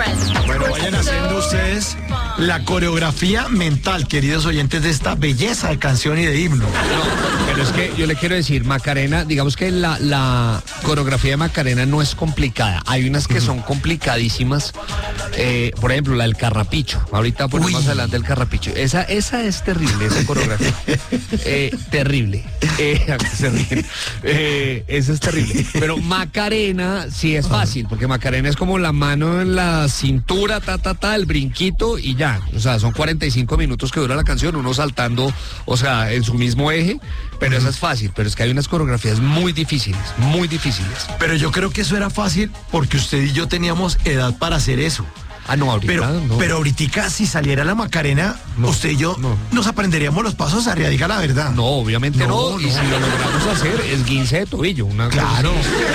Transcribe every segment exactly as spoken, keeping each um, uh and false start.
Bueno, vayan haciendo ustedes la coreografía mental, queridos oyentes, de esta belleza de canción y de himno. No, pero es que yo le quiero decir, Macarena, digamos que la, la coreografía de Macarena no es complicada. Hay unas que son complicadísimas. Eh, por ejemplo, la del Carrapicho. Ahorita ponemos más adelante el Carrapicho. Esa, esa es terrible, esa coreografía. Eh, terrible. Eh, se ríen. Eh, esa es terrible. Pero Macarena sí es fácil, porque Macarena es como la mano en la cintura, ta, ta, ta, el brinquito y ya. O sea, son cuarenta y cinco minutos que dura la canción, uno saltando, o sea, en su mismo eje, pero esa es fácil. Pero es que hay unas coreografías muy difíciles, muy difíciles. Pero yo creo que eso era fácil porque usted y yo teníamos edad para hacer eso. Ah, no, ahorita Pero, no. pero ahorita si saliera la Macarena, No, usted y yo no. nos aprenderíamos los pasos arriba, diga la verdad. No, obviamente no, No, y no. si lo logramos hacer, es guince de tobillo. Una cosa Claro.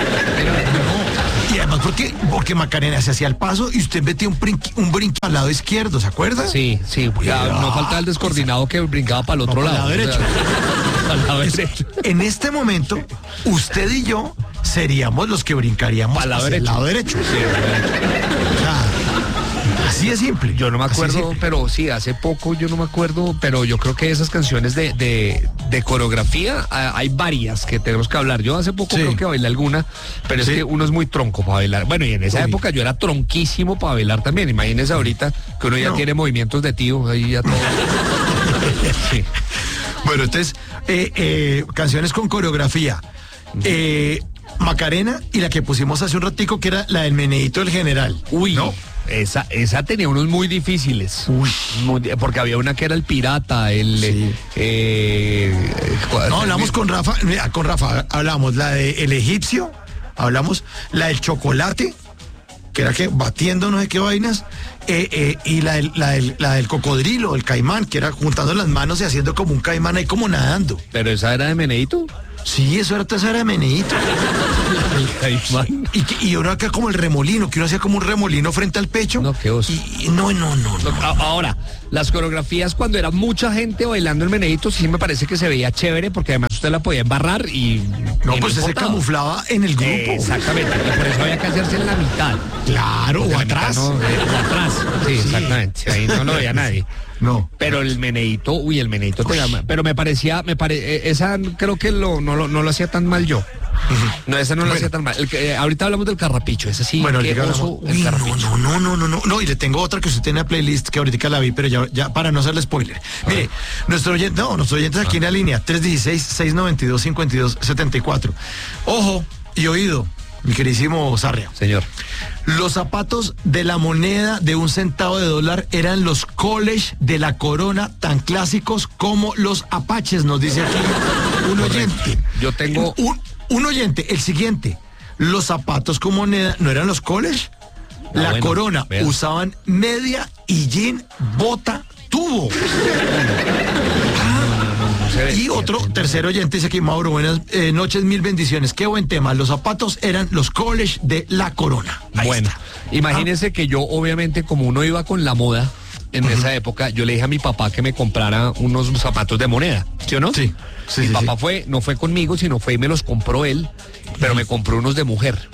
así. No. Y además porque, porque Macarena se hacía el paso y usted metía un brinqui, un brinco al lado izquierdo, ¿se acuerda? Sí, sí, ya, no falta el descoordinado que brincaba para el otro No, para lado. el lado o sea, al lado derecho. En este momento, usted y yo seríamos los que brincaríamos Para el lado hacia el derecho. lado derecho. O sea, así de simple. Yo no me Así de acuerdo, simple. pero sí, hace poco yo no me acuerdo, pero yo creo que esas canciones de, de, de coreografía, ah, hay varias que tenemos que hablar. Yo hace poco Sí. creo que bailé alguna, pero Sí. es que uno es muy tronco para bailar. Bueno, y en esa Uy. época yo era tronquísimo para bailar también. Imagínense ahorita que uno ya No. tiene movimientos de tío, ahí ya todo. Sí. Bueno, entonces, eh, eh, canciones con coreografía. Eh, Macarena y la que pusimos hace un ratico, que era la del Meneíto del General. Uy, ¿no? esa, esa tenía unos muy difíciles. Uy. Muy di- porque había una que era el pirata, el... Sí. eh, ¿cuál- No, hablamos con Rafa, mira, con Rafa, hablamos la de El Egipcio, hablamos la del chocolate, que era que batiendo no sé qué vainas, eh, eh, y la del, la, del, la del cocodrilo, el caimán, que era juntando las manos y haciendo como un caimán ahí como nadando. Pero esa era de Meneito. Sí, eso era, eso era de Meneíto. El caimán. Y, que- y uno acá como el remolino, que uno hacía como un remolino frente al pecho. No, qué oso. Y, y no, no, no, no. A- Ahora, las coreografías cuando era mucha gente bailando el meneíto, sí me parece que se veía chévere porque además usted la podía embarrar y... No, y pues se importaba. camuflaba en el grupo. Eh, exactamente, y por eso había que hacerse en la mitad. Claro, Porque o la mitad atrás. no, eh, o atrás, sí, Sí. exactamente, ahí no lo veía nadie. No. Pero el meneíto, uy, el meneíto te llama. Pero me parecía, me pare, eh, esa creo que lo, no, lo, no lo hacía tan mal yo. No, esa no lo Bueno. hacía tan mal. El que, eh, ahorita hablamos del Carrapicho, ese sí, Bueno, qué ahorita oso, hablamos- el Uy, Carrapicho. no, no, no, no, no, no, y le tengo otra que usted tiene en la playlist que ahorita la vi, pero ya, ya para no hacerle spoiler. Mire, nuestro oyente, no, nuestro oyente aquí en la línea, tres uno seis, seis nueve dos, cinco dos siete cuatro. Ojo y oído, mi queridísimo Sarria. Señor. Los zapatos de la moneda de un centavo de dólar eran los college de la corona, tan clásicos como los apaches, nos dice aquí un oyente. Yo tengo- Un, un oyente, el siguiente. Los zapatos con moneda, ¿no eran los college? Ah, La bueno, corona vea. usaban media y jean, bota, tubo. No se ve. Y otro tercer oyente dice aquí, Mauro, buenas eh, noches, mil bendiciones. Qué buen tema. Los zapatos eran los college de la corona. Ahí Bueno, está. imagínense que yo, obviamente, como uno iba con la moda en esa época, yo le dije a mi papá que me comprara unos zapatos de moneda, ¿sí o no? Sí, sí, Mi sí, papá sí. fue, no fue conmigo, sino fue y me los compró él, pero me compró unos de mujer.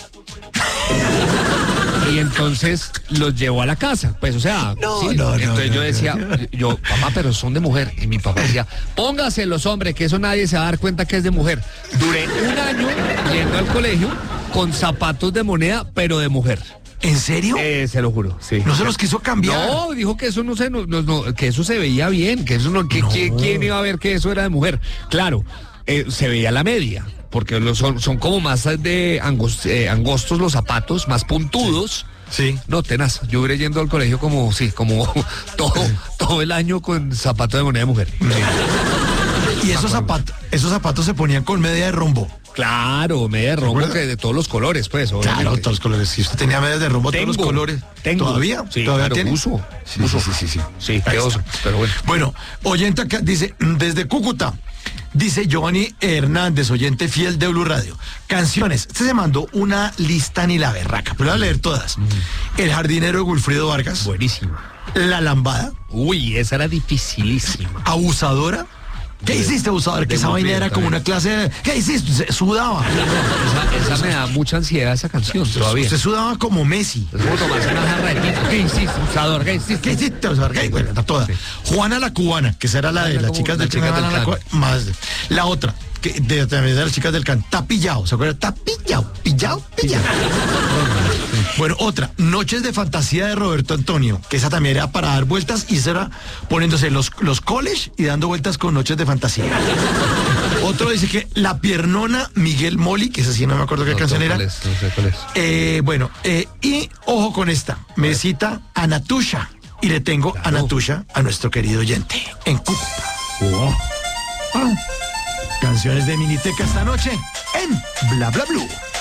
Y entonces los llevó a la casa, pues, o sea, No, sí, no, no, entonces no, yo no, decía, no. yo, papá, pero son de mujer. Y mi papá decía, póngaselos, hombre, que eso nadie se va a dar cuenta que es de mujer. Duré un año yendo al colegio con zapatos de moneda, pero de mujer. ¿En serio? Eh, se lo juro, sí. ¿No se los quiso cambiar? No, dijo que eso no se, no, no, no, que eso se veía bien, que eso no, que No. ¿quién, quién iba a ver que eso era de mujer? Claro, eh, se veía la media, porque los son, son como más de angos- eh, angostos los zapatos, más puntudos. Sí. No, tenaz. Yo iré yendo al colegio como, sí, como todo, todo el año con zapatos de moneda de mujer. Y esos zapatos, esos zapatos se ponían con media de rombo. Claro, media de rombo acuerda? que de todos los colores, pues. obviamente. Claro, todos los colores. Si usted tenía medias de rombo, todos los Tengo, colores. tengo. ¿Todavía? Sí, ¿Todavía claro, tiene? uso, Sí, uso. sí, sí, sí. Sí, Ahí qué está. oso, pero bueno. Bueno, oyente acá dice, desde Cúcuta, dice Giovanni Hernández, oyente fiel de Blue Radio. Canciones. Este se mandó una lista ni la berraca, pero voy a leer todas. El jardinero de Wilfrido Vargas. Buenísimo. La lambada. Uy, esa era dificilísima. Abusadora. ¿Qué hiciste, abusador? Que esa vaina era como una clase de... ¿Qué hiciste? Se sudaba. Esa, esa me da mucha ansiedad, esa canción, todavía. Usted sudaba como Messi. Es como tomarse una jarra de tinto. ¿Qué hiciste, abusador? ¿Qué hiciste? ¿Qué hiciste, abusador? ¿Qué? Bueno, está toda. Juana la cubana, que esa era la de las chicas del can. Más. La otra, que de, también de las chicas del can. Está pillado, ¿se acuerdan? Está pillado, pillado, pillado. Bueno, otra, Noches de Fantasía de Roberto Antonio, que esa también era para dar vueltas y esa era poniéndose los, los college y dando vueltas con Noches de Fantasía. Otro dice que La Piernona Miguel Moli, que esa sí no me acuerdo qué no, canción era. Es, no sé cuál es. Eh, bueno, eh, y ojo con esta, me cita a Natusha y le tengo claro. a Natusha a nuestro querido oyente en Cúcuta. Oh. Ah. Canciones de Miniteca esta noche en Bla Bla Blue.